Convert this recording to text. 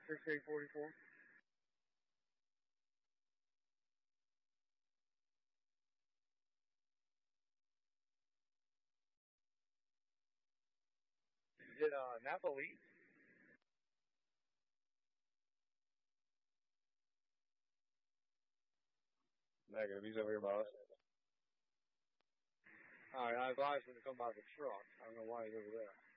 6844. Is it Napoli? Negative. He's over here by us. All right, I advised him to come by the truck. I don't know why he's over there.